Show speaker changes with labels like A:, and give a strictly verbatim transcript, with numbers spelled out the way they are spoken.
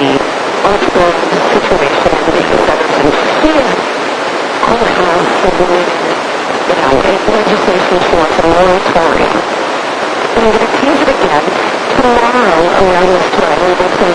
A: the unfold situation and make it better for the students, I have submitted, you know, a legislation towards a moratorium. And I'm going to change it again. Tomorrow, around this time, we will send